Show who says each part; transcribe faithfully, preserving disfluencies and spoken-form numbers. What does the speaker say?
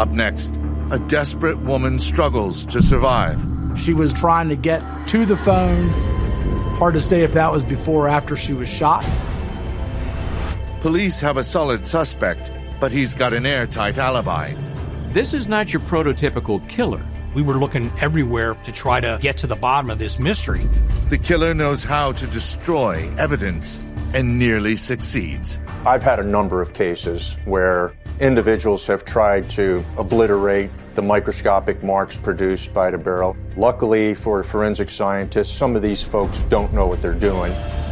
Speaker 1: Up next, a desperate woman struggles to survive.
Speaker 2: She was trying to get to the phone. Hard to say if that was before or after she was shot.
Speaker 1: Police have a solid suspect, but he's got an airtight alibi.
Speaker 3: This is not your prototypical killer.
Speaker 4: We were looking everywhere to try to get to the bottom of this mystery.
Speaker 1: The killer knows how to destroy evidence and nearly succeeds.
Speaker 5: I've had a number of cases where individuals have tried to obliterate the microscopic marks produced by the barrel. Luckily for forensic scientists, some of these folks don't know what they're doing.